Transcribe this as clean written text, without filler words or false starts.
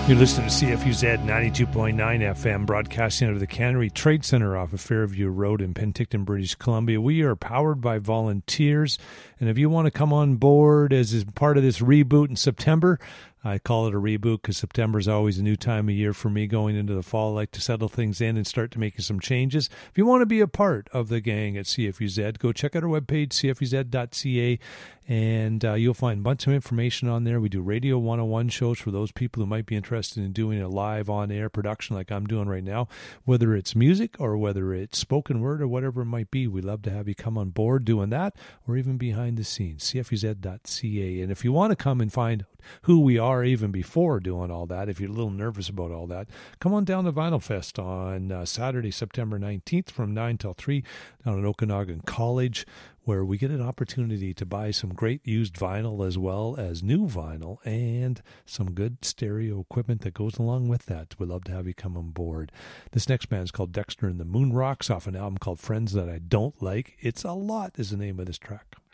You're listening to CFUZ 92.9 FM, broadcasting out of the Cannery Trade Center off of Fairview Road in Penticton, British Columbia. We are powered by volunteers, and if you want to come on board as part of this reboot in September, I call it a reboot because September is always a new time of year for me going into the fall. I like to settle things in and start to making some changes. If you want to be a part of the gang at CFUZ, go check out our webpage, cfuz.ca, and you'll find a bunch of information on there. We do Radio 101 shows for those people who might be interested in doing a live on-air production like I'm doing right now, whether it's music or whether it's spoken word or whatever it might be. We'd love to have you come on board doing that or even behind the scenes, cfuz.ca. And if you want to come and find who we are even before doing all that, if you're a little nervous about all that, come on down to Vinyl Fest on Saturday, September 19th from 9 till 3 down at Okanagan College, where we get an opportunity to buy some great used vinyl as well as new vinyl and some good stereo equipment that goes along with that. We'd love to have you come on board. This next band is called Dexter and the Moon Rocks off an album called Friends That I Don't Like. It's a Lot is the name of this track.